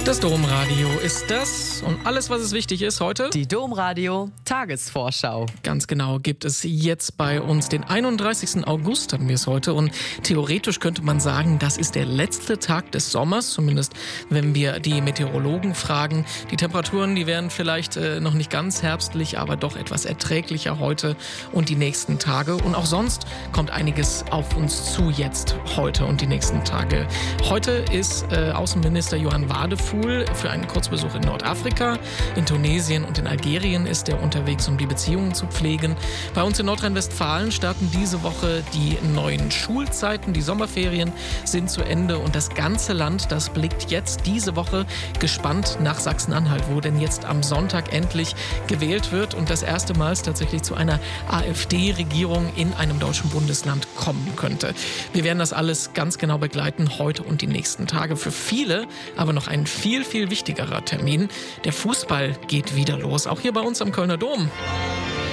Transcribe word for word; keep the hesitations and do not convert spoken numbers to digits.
Das Domradio ist das und alles, was es wichtig ist heute. Die Domradio Tagesvorschau. Ganz genau, gibt es jetzt bei uns den einunddreißigsten August, hatten wir es heute. Und theoretisch könnte man sagen, das ist der letzte Tag des Sommers, zumindest wenn wir die Meteorologen fragen. Die Temperaturen, die wären vielleicht äh, noch nicht ganz herbstlich, aber doch etwas erträglicher heute und die nächsten Tage. Und auch sonst kommt einiges auf uns zu jetzt, heute und die nächsten Tage. Heute ist äh, Außenminister Johann Wadefuhl für einen Kurzbesuch in Nordafrika. In Tunesien und in Algerien ist er unterwegs, um die Beziehungen zu pflegen. Bei uns in Nordrhein-Westfalen starten diese Woche die neuen Schulzeiten. Die Sommerferien sind zu Ende und das ganze Land, das blickt jetzt diese Woche gespannt nach Sachsen-Anhalt, wo denn jetzt am Sonntag endlich gewählt wird und das erste Mal es tatsächlich zu einer AfD-Regierung in einem deutschen Bundesland kommen könnte. Wir werden das alles ganz genau begleiten, heute und die nächsten Tage. Für viele aber noch ein viel, viel wichtigerer Termin. Der Fußball geht wieder los, auch hier bei uns am Kölner Dom.